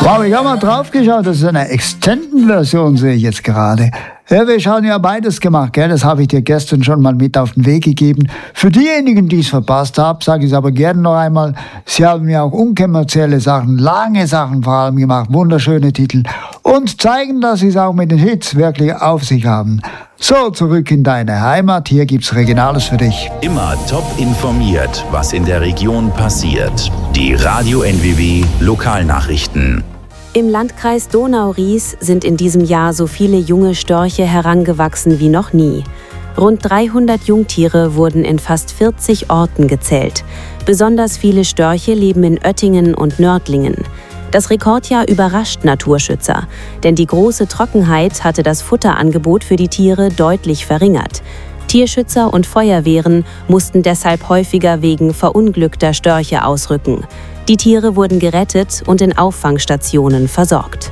Wow, ich habe mal drauf geschaut, das ist eine Extended-Version, sehe ich jetzt gerade. Ja, wir haben ja beides gemacht, gell? Das habe ich dir gestern schon mal mit auf den Weg gegeben. Für diejenigen, die es verpasst haben, sage ich es aber gerne noch einmal, sie haben ja auch unkommerzielle Sachen, lange Sachen vor allem gemacht, wunderschöne Titel und zeigen, dass sie es auch mit den Hits wirklich auf sich haben. So, zurück in deine Heimat, hier gibt's Regionales für dich. Immer top informiert, was in der Region passiert. Die Radio NWW Lokalnachrichten. Im Landkreis Donau-Ries sind in diesem Jahr so viele junge Störche herangewachsen wie noch nie. Rund 300 Jungtiere wurden in fast 40 Orten gezählt. Besonders viele Störche leben in Oettingen und Nördlingen. Das Rekordjahr überrascht Naturschützer, denn die große Trockenheit hatte das Futterangebot für die Tiere deutlich verringert. Tierschützer und Feuerwehren mussten deshalb häufiger wegen verunglückter Störche ausrücken. Die Tiere wurden gerettet und in Auffangstationen versorgt.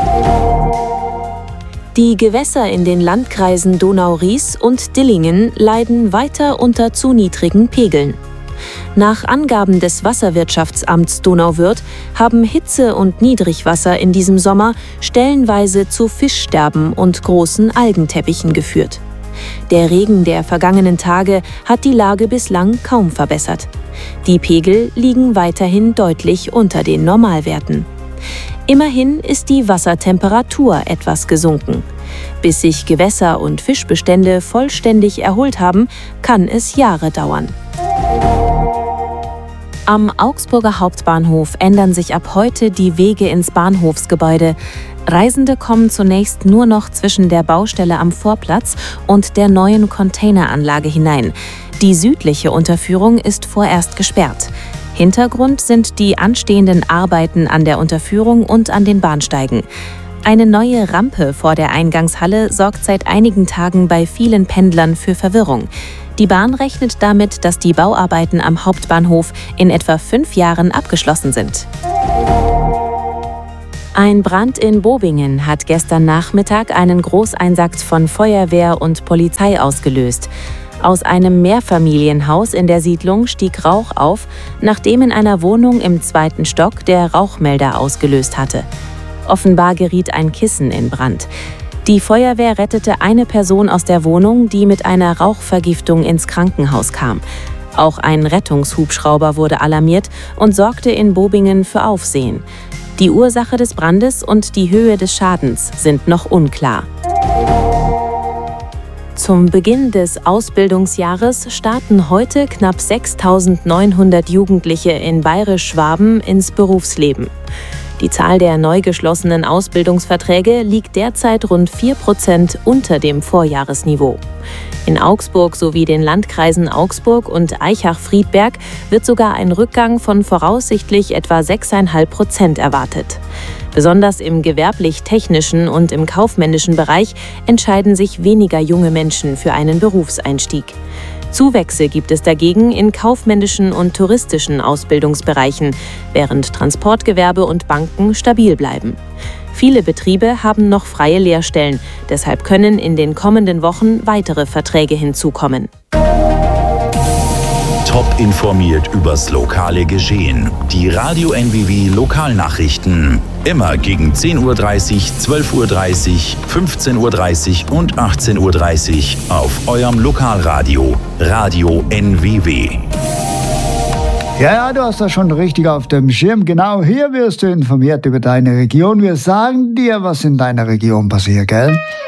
Die Gewässer in den Landkreisen Donau-Ries und Dillingen leiden weiter unter zu niedrigen Pegeln. Nach Angaben des Wasserwirtschaftsamts Donauwörth haben Hitze und Niedrigwasser in diesem Sommer stellenweise zu Fischsterben und großen Algenteppichen geführt. Der Regen der vergangenen Tage hat die Lage bislang kaum verbessert. Die Pegel liegen weiterhin deutlich unter den Normalwerten. Immerhin ist die Wassertemperatur etwas gesunken. Bis sich Gewässer und Fischbestände vollständig erholt haben, kann es Jahre dauern. Am Augsburger Hauptbahnhof ändern sich ab heute die Wege ins Bahnhofsgebäude. Reisende kommen zunächst nur noch zwischen der Baustelle am Vorplatz und der neuen Containeranlage hinein. Die südliche Unterführung ist vorerst gesperrt. Hintergrund sind die anstehenden Arbeiten an der Unterführung und an den Bahnsteigen. Eine neue Rampe vor der Eingangshalle sorgt seit einigen Tagen bei vielen Pendlern für Verwirrung. Die Bahn rechnet damit, dass die Bauarbeiten am Hauptbahnhof in etwa 5 Jahren abgeschlossen sind. Ein Brand in Bobingen hat gestern Nachmittag einen Großeinsatz von Feuerwehr und Polizei ausgelöst. Aus einem Mehrfamilienhaus in der Siedlung stieg Rauch auf, nachdem in einer Wohnung im 2. Stock der Rauchmelder ausgelöst hatte. Offenbar geriet ein Kissen in Brand. Die Feuerwehr rettete eine Person aus der Wohnung, die mit einer Rauchvergiftung ins Krankenhaus kam. Auch ein Rettungshubschrauber wurde alarmiert und sorgte in Bobingen für Aufsehen. Die Ursache des Brandes und die Höhe des Schadens sind noch unklar. Zum Beginn des Ausbildungsjahres starten heute knapp 6.900 Jugendliche in Bayerisch-Schwaben ins Berufsleben. Die Zahl der neu geschlossenen Ausbildungsverträge liegt derzeit rund 4% unter dem Vorjahresniveau. In Augsburg sowie den Landkreisen Augsburg und Aichach-Friedberg wird sogar ein Rückgang von voraussichtlich etwa 6,5% erwartet. Besonders im gewerblich-technischen und im kaufmännischen Bereich entscheiden sich weniger junge Menschen für einen Berufseinstieg. Zuwächse gibt es dagegen in kaufmännischen und touristischen Ausbildungsbereichen, während Transportgewerbe und Banken stabil bleiben. Viele Betriebe haben noch freie Lehrstellen, deshalb können in den kommenden Wochen weitere Verträge hinzukommen. Top informiert übers lokale Geschehen. Die Radio NWW Lokalnachrichten. Immer gegen 10:30 Uhr, 12:30 Uhr, 15:30 Uhr und 18:30 Uhr auf eurem Lokalradio. Radio NWW. Ja, du hast das schon richtig auf dem Schirm. Genau hier wirst du informiert über deine Region. Wir sagen dir, was in deiner Region passiert, gell?